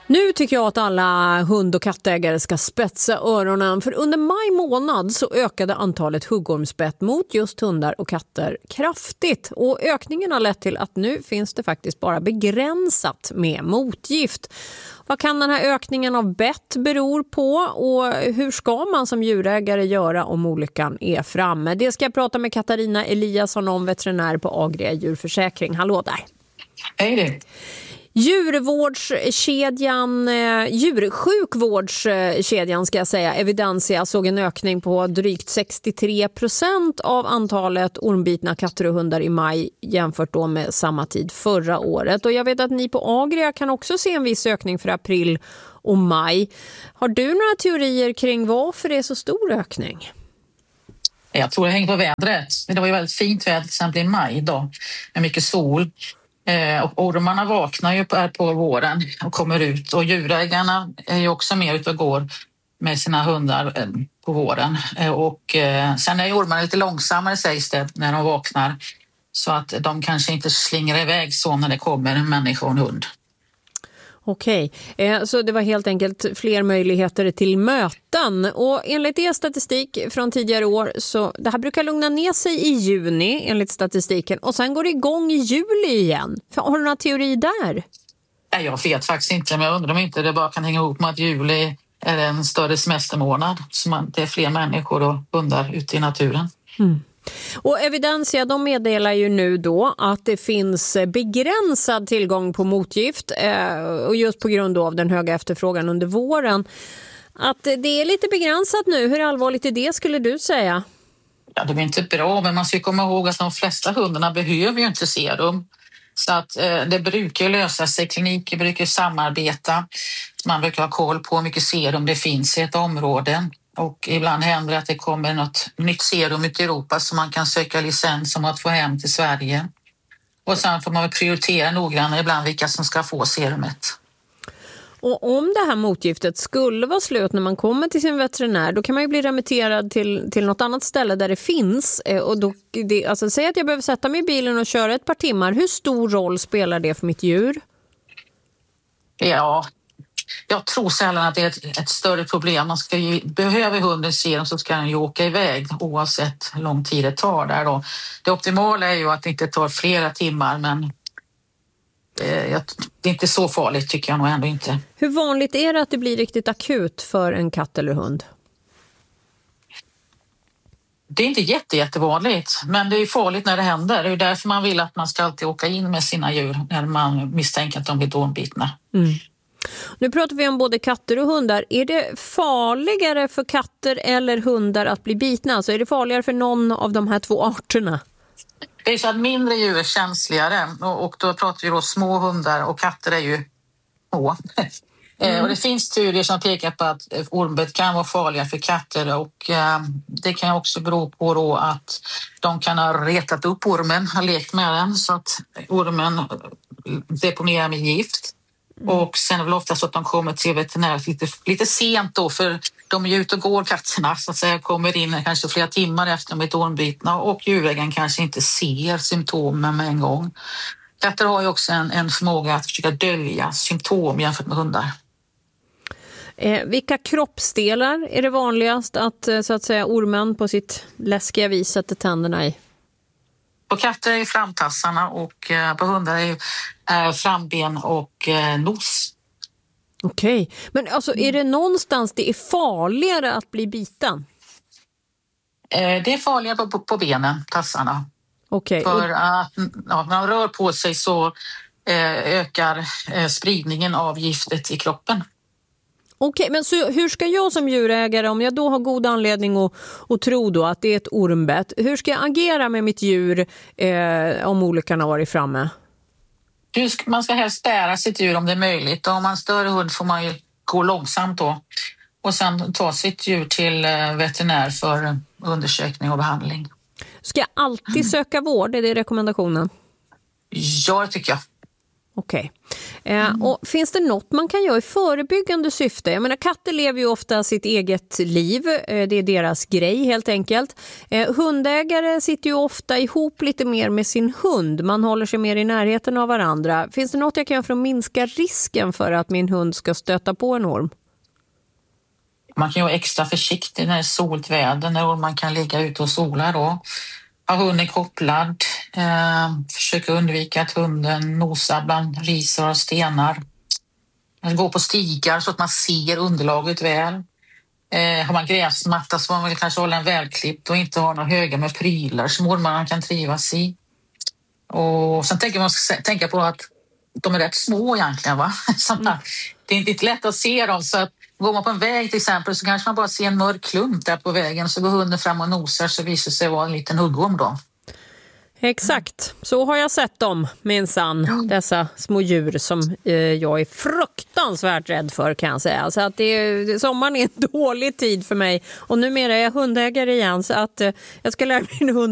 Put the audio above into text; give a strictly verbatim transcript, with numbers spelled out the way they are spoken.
Nu tycker jag att alla hund- och kattägare ska spetsa öronen, för under maj månad så ökade antalet huggormsbett mot just hundar och katter kraftigt. Och ökningen har lett till att nu finns det faktiskt bara begränsat med motgift. Vad kan den här ökningen av bett beror på och hur ska man som djurägare göra om olyckan är framme? Det ska jag prata med Katarina Eliasson om, veterinär på Agria djurförsäkring. Hallå där! Hej det! Djurvårdskedjan, djursjukvårdskedjan ska jag säga, Evidensia såg en ökning på drygt sextiotre procent av antalet ormbitna katter och hundar i maj jämfört då med samma tid förra året. Och jag vet att ni på Agria kan också se en viss ökning för april och maj. Har du några teorier kring varför det är så stor ökning? Jag tror det hänger på vädret. Det var ju väldigt fint väder till exempel i maj då, med mycket sol. Eh, och ormarna vaknar ju på, på våren och kommer ut, och djurägarna är ju också med ut och går med sina hundar eh, på våren. Eh, och eh, sen är ju ormarna lite långsammare sägs det när de vaknar, så att de kanske inte slingrar iväg så när det kommer en människa och en hund. Okej, eh, så det var helt enkelt fler möjligheter till möten, och enligt er statistik från tidigare år så det här brukar lugna ner sig i juni enligt statistiken, och sen går det igång i juli igen. Har du några teori där? Nej, jag vet faktiskt inte, men jag undrar om inte det bara kan hänga ihop med att juli är en större semestermånad, så man, det är fler människor och hundar ute i naturen. Mm. Och Evidensia, de meddelar ju nu då att det finns begränsad tillgång på motgift eh, och just på grund av den höga efterfrågan under våren. Att det är lite begränsat nu, hur allvarligt är det skulle du säga? Ja, det är inte bra, men man ska komma ihåg att de flesta hundarna behöver ju inte serum. Så att eh, det brukar lösa sig, kliniker brukar samarbeta, man brukar ha koll på hur mycket serum det finns i ett område. Och ibland händer det att det kommer något nytt serum ut i Europa som man kan söka licens om att få hem till Sverige. Och sen får man prioritera noggrannare ibland vilka som ska få serumet. Och om det här motgiftet skulle vara slut när man kommer till sin veterinär, då kan man ju bli remitterad till, till något annat ställe där det finns. Och då, det, alltså, säg att jag behöver sätta mig i bilen och köra ett par timmar. Hur stor roll spelar det för mitt djur? Ja... Jag tror sällan att det är ett, ett större problem. Man ska ju, behöver hunden serum så ska den ju åka iväg oavsett hur lång tid det tar där då. Det optimala är ju att det inte tar flera timmar, men eh, det är inte så farligt tycker jag nog ändå inte. Hur vanligt är det att det blir riktigt akut för en katt eller hund? Det är inte jätte, jättevanligt, men det är farligt när det händer. Det är därför man vill att man ska alltid åka in med sina djur när man misstänker att de blir ormbitna. Mm. Nu pratar vi om både katter och hundar. Är det farligare för katter eller hundar att bli bitna? Alltså är det farligare för någon av de här två arterna? Det är så att mindre djur är känsligare, och då pratar vi då små hundar, och katter är ju små. Mm. Och det finns studier som pekar på att ormbett kan vara farliga för katter, och det kan också bero på då att de kan ha retat upp ormen, ha lekt med den så att ormen deponerar med gift. Mm. Och sen är det väl ofta så att de kommer till veterinär lite, lite sent då, för de är ju ute och går, katterna så att säga, kommer in kanske flera timmar efter de är ormbitna, och djurägaren kanske inte ser symptomen med en gång. Katter har ju också en, en förmåga att försöka dölja symptom jämfört med hundar. Eh, vilka kroppsdelar är det vanligast att, så att säga, ormen på sitt läskiga vis sätter tänderna i? På katter är framtassarna, och på hundar är framben och nos. Okej, okay. Men alltså är det någonstans det är farligare att bli biten? Det är farligare på, på, på benen, tassarna. Okay. För att ja, när man rör på sig så ökar spridningen av giftet i kroppen. Okej, okay, men så hur ska jag som djurägare, om jag då har god anledning att, att tro då att det är ett ormbett, hur ska jag agera med mitt djur eh, om olyckan har varit framme? Du, man ska helst bära sitt djur om det är möjligt. Och om man har större hund får man ju gå långsamt då. Och sen ta sitt djur till veterinär för undersökning och behandling. Ska jag alltid söka vård? Är det rekommendationen? Ja, det tycker jag. Okej. Eh, Mm. och finns det något man kan göra i förebyggande syfte? Jag menar, katter lever ju ofta sitt eget liv. Eh, det är deras grej helt enkelt. Eh, hundägare sitter ju ofta ihop lite mer med sin hund. Man håller sig mer i närheten av varandra. Finns det något jag kan göra för att minska risken för att min hund ska stöta på en orm? Man kan ju vara extra försiktig när det är soligt väder, när man kan ligga ute och sola då. Ha hunden kopplad, eh, försöka undvika att hunden nosar bland risor och stenar. Gå på stigar så att man ser underlaget väl. Eh, har man gräsmatta så får man väl kanske hålla en välklippt och inte ha några höga med prylar som ormarna kan trivas i. Och sen tänker man ska tänka på att de är rätt små egentligen, va? Så mm. Det är inte lätt att se dem, så att går man på en väg till exempel så kanske man bara ser en mörk klump där på vägen, så går hunden fram och nosar, så visar sig vara en liten huggorm då. Exakt, så har jag sett dem minsann, mm. dessa små djur som eh, jag är fruktansvärt rädd för, kan jag säga. Så att det är, sommaren är en dålig tid för mig, och numera är jag hundägare igen, så att eh, jag ska lära min hund